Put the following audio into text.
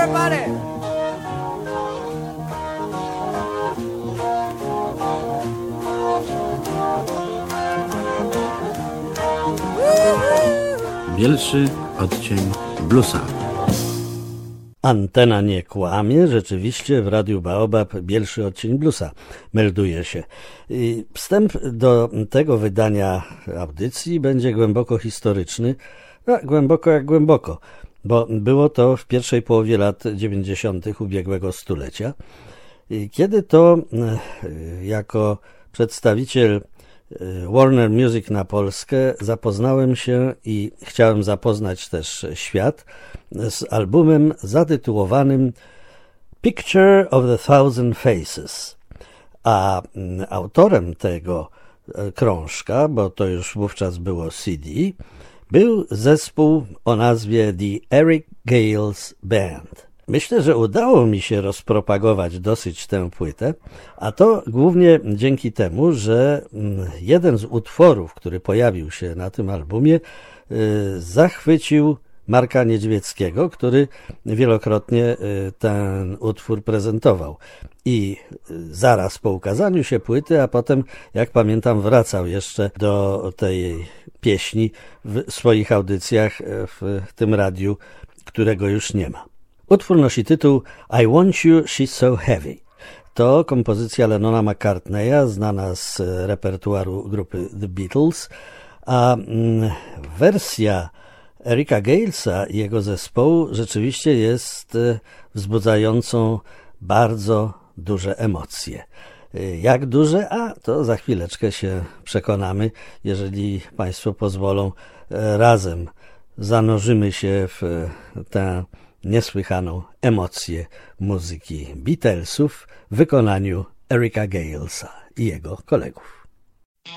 everybody. Bielszy odcień bluesa. Antena nie kłamie, rzeczywiście w Radiu Baobab bielszy odcień bluesa melduje się. Wstęp do tego wydania audycji będzie głęboko historyczny, głęboko jak głęboko, bo było to w pierwszej połowie lat 90. ubiegłego stulecia, kiedy to jako przedstawiciel Warner Music na Polskę zapoznałem się i chciałem zapoznać też świat z albumem zatytułowanym Picture of the Thousand Faces, a autorem tego krążka, bo to już wówczas było CD, był zespół o nazwie The Eric Gales Band. Myślę, że udało mi się rozpropagować dosyć tę płytę, a to głównie dzięki temu, że jeden z utworów, który pojawił się na tym albumie, zachwycił Marka Niedźwieckiego, który wielokrotnie ten utwór prezentował. I zaraz po ukazaniu się płyty, a potem, jak pamiętam, wracał jeszcze do tej pieśni w swoich audycjach w tym radiu, którego już nie ma. Utwór nosi tytuł I Want You, She's So Heavy. To kompozycja Lennona McCartneya, znana z repertuaru grupy The Beatles, a wersja Erika Galesa i jego zespołu rzeczywiście jest wzbudzającą bardzo duże emocje. Jak duże? A to za chwileczkę się przekonamy, jeżeli Państwo pozwolą. Razem zanurzymy się w tę niesłychaną emocję muzyki Beatlesów w wykonaniu Erika Galesa i jego kolegów.